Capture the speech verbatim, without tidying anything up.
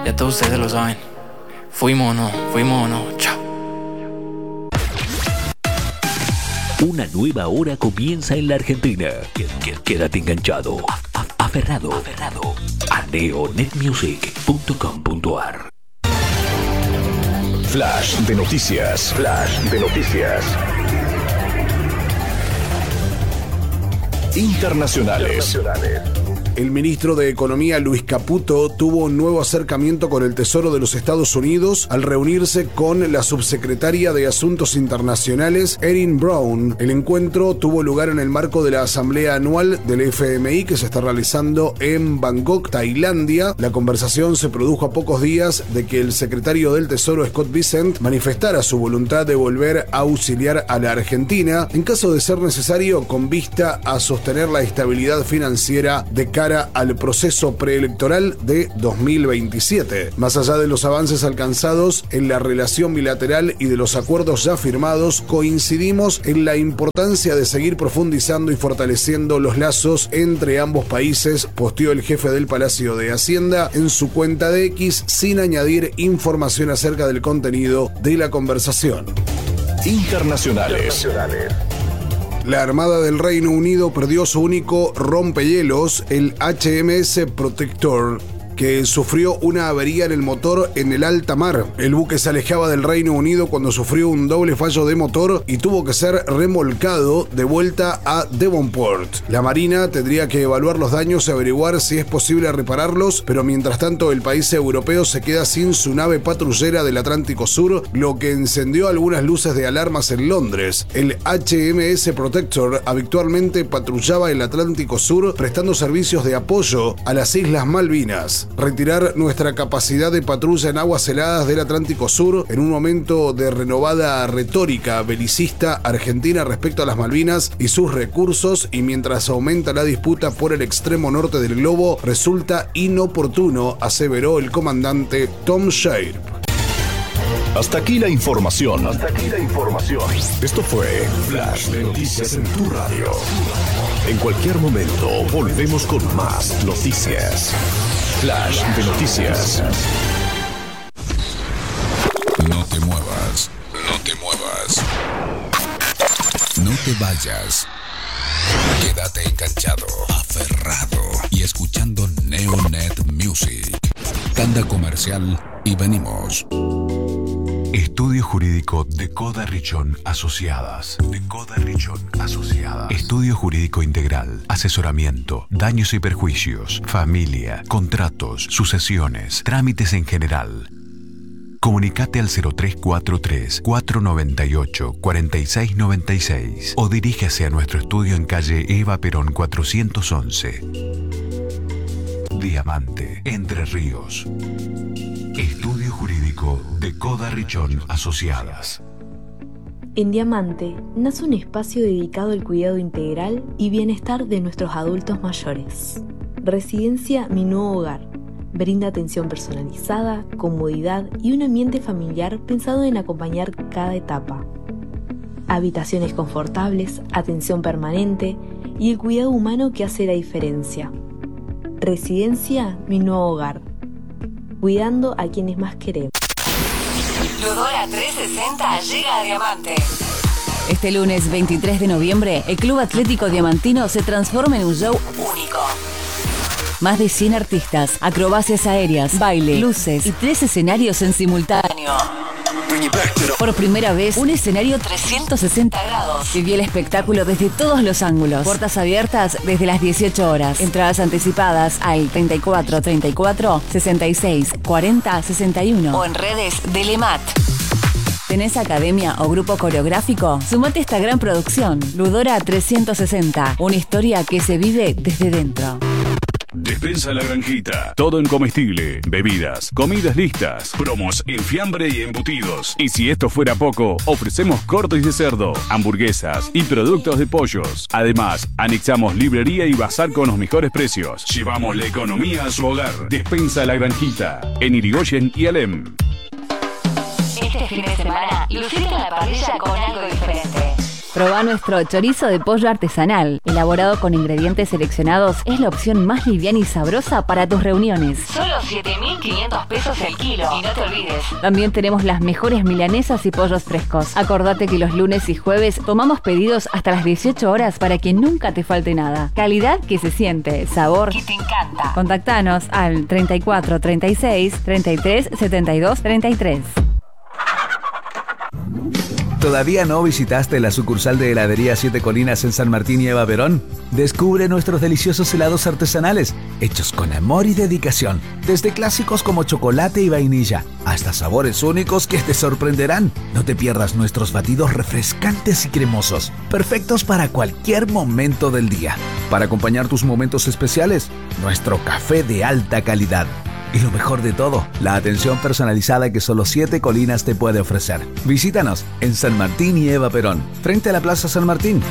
Ya todos ustedes lo saben. Fuimos o no, fuimos o no, chao. Una nueva hora comienza en la Argentina. Quédate enganchado, aferrado, aferrado a neonetmusic punto com punto ar. Flash de noticias. Flash de noticias. Internacionales. Internacionales. El ministro de Economía, Luis Caputo, tuvo un nuevo acercamiento con el Tesoro de los Estados Unidos al reunirse con la subsecretaria de Asuntos Internacionales, Erin Brown. El encuentro tuvo lugar en el marco de la Asamblea Anual del F M I que se está realizando en Bangkok, Tailandia. La conversación se produjo a pocos días de que el secretario del Tesoro, Scott Bessent, manifestara su voluntad de volver a auxiliar a la Argentina en caso de ser necesario con vista a sostener la estabilidad financiera de cara al proceso preelectoral de dos mil veintisiete. Más allá de los avances alcanzados en la relación bilateral y de los acuerdos ya firmados, coincidimos en la importancia de seguir profundizando y fortaleciendo los lazos entre ambos países, posteó el jefe del Palacio de Hacienda en su cuenta de X, sin añadir información acerca del contenido de la conversación. Internacionales. Internacionales. La Armada del Reino Unido perdió su único rompehielos, el H M S Protector, que sufrió una avería en el motor en el alta mar. El buque se alejaba del Reino Unido cuando sufrió un doble fallo de motor y tuvo que ser remolcado de vuelta a Devonport. La Marina tendría que evaluar los daños y averiguar si es posible repararlos, pero mientras tanto el país europeo se queda sin su nave patrullera del Atlántico Sur, lo que encendió algunas luces de alarmas en Londres. El H M S Protector habitualmente patrullaba el Atlántico Sur prestando servicios de apoyo a las Islas Malvinas. Retirar nuestra capacidad de patrulla en aguas heladas del Atlántico Sur en un momento de renovada retórica belicista argentina respecto a las Malvinas y sus recursos, y mientras aumenta la disputa por el extremo norte del globo, resulta inoportuno, aseveró el comandante Tom Sharp. Hasta aquí la información. Hasta aquí la información. Esto fue Flash de Noticias en tu radio. En cualquier momento volvemos con más noticias. Flash de Noticias. No te muevas, no te muevas. No te vayas. Quédate enganchado, aferrado y escuchando Neonet Music. Tanda comercial y venimos. Estudio Jurídico de Coda Richón Asociadas. De Coda Richón Asociadas. Estudio Jurídico Integral. Asesoramiento, daños y perjuicios, familia, contratos, sucesiones, trámites en general. Comunicate al cero tres cuatro tres, cuatro nueve ocho, cuatro seis nueve seis o dirígase a nuestro estudio en calle Eva Perón cuatrocientos once. Diamante, Entre Ríos. Estudio Jurídico de Coda Richón Asociadas. En Diamante nace un espacio dedicado al cuidado integral y bienestar de nuestros adultos mayores. Residencia Mi Nuevo Hogar. Brinda atención personalizada, comodidad y un ambiente familiar pensado en acompañar cada etapa. Habitaciones confortables, atención permanente y el cuidado humano que hace la diferencia. Residencia Mi Nuevo Hogar. Cuidando a quienes más queremos. Ludora trescientos sesenta llega a Diamante. Este lunes veintitrés de noviembre, el Club Atlético Diamantino se transforma en un show único. Más de cien artistas, acrobacias aéreas, baile, luces y tres escenarios en simultáneo. Por primera vez, un escenario trescientos sesenta grados. Viví el espectáculo desde todos los ángulos. Puertas abiertas desde las dieciocho horas. Entradas anticipadas al treinta y cuatro treinta y cuatro, sesenta y seis, cuarenta, sesenta y uno o en redes de Lemat. ¿Tenés academia o grupo coreográfico? Sumate a esta gran producción. Ludora trescientos sesenta. Una historia que se vive desde dentro. Despensa La Granjita. Todo en comestible, bebidas, comidas listas, promos en fiambre y embutidos. Y si esto fuera poco, ofrecemos cortes de cerdo, hamburguesas y productos de pollos. Además, anexamos librería y bazar con los mejores precios. Llevamos la economía a su hogar. Despensa La Granjita. En Irigoyen y Alem. Este fin de semana, lucite en la parrilla con algo diferente. Probá nuestro chorizo de pollo artesanal. Elaborado con ingredientes seleccionados, es la opción más liviana y sabrosa para tus reuniones. Solo siete mil quinientos pesos el kilo. Y no te olvides. También tenemos las mejores milanesas y pollos frescos. Acordate que los lunes y jueves tomamos pedidos hasta las dieciocho horas para que nunca te falte nada. Calidad que se siente, sabor que te encanta. Contactanos al treinta y cuatro, treinta y seis, treinta y tres, setenta y dos, treinta y tres. ¿Todavía no visitaste la sucursal de Heladería Siete Colinas en San Martín y Eva Perón? Descubre nuestros deliciosos helados artesanales, hechos con amor y dedicación, desde clásicos como chocolate y vainilla, hasta sabores únicos que te sorprenderán. No te pierdas nuestros batidos refrescantes y cremosos, perfectos para cualquier momento del día. Para acompañar tus momentos especiales, nuestro café de alta calidad. Y lo mejor de todo, la atención personalizada que solo Siete Colinas te puede ofrecer. Visítanos en San Martín y Eva Perón, frente a la Plaza San Martín.